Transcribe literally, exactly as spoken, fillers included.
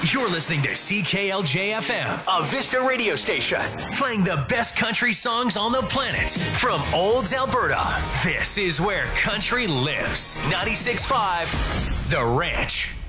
You're listening to C K L J F M, a Vista radio station, playing the best country songs on the planet from Olds, Alberta. This is where country lives. ninety-six point five The Ranch.